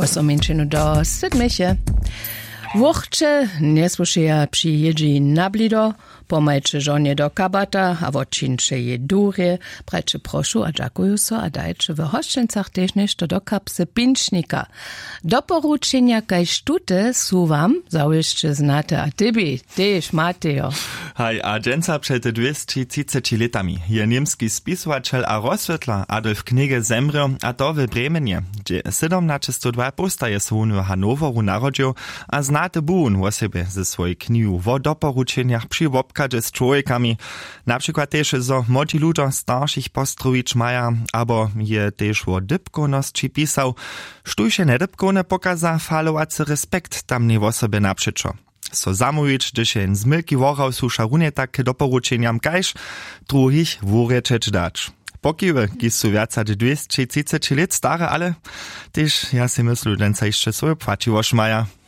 8 do 7. Wóchcze nie słyszyja przyjedzie na blido, pomajcie żonie do kabata, a wodczyncze je durie, prajcie proшу a dziękuję so, a dajcie w hoszczencach też nešto do kapsy pincznika. Do poruczenia kaj sztuty su wam, załyszcze znate, a tybi też Mateo. Hej, a dżęca przed 230 latami je niemski spisovatel a rozsvetla Adolf Knigge zemrel, a to w Bremenie, gdzie 1702 postaje su w Hanoveru narodził, a znate bun o sebe ze swojej knihu o doporučeniach przy wopkadzie z człowiekami, na przykład też zo młodzi ludzie starszych postrowić maja, abo je też o dybkonosti pisał, sztujše nedybkone pokaza falovacy respekt tam nie o sobie naprzyczo. So zamówić, gdyż je z milki worał su šarunje takie doporučeniam kajż, druhich wurečeć dać. Pokiwy, ki su wiaca 230 lat stare, ale też ja si myślę, że jeszcze sobie płaci maja.